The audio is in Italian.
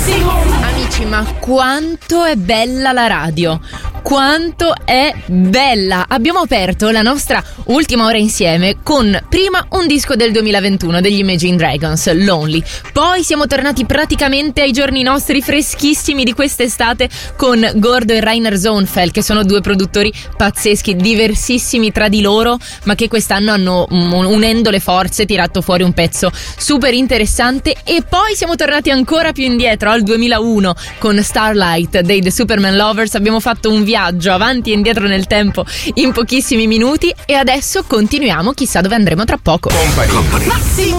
Amici, ma quanto è bella la radio! Quanto è bella! Abbiamo aperto la nostra ultima ora insieme con prima un disco del 2021 degli Imagine Dragons, Lonely. Poi siamo tornati praticamente ai giorni nostri freschissimi di quest'estate con Gordo e Rainer Zonfeld, che sono due produttori pazzeschi, diversissimi tra di loro, ma che quest'anno hanno, unendo le forze, tirato fuori un pezzo super interessante. E poi siamo tornati ancora più indietro, al 2001, con Starlight dei The Superman Lovers. Abbiamo fatto un viaggio avanti e indietro nel tempo in pochissimi minuti e adesso continuiamo, chissà dove andremo tra poco. Company.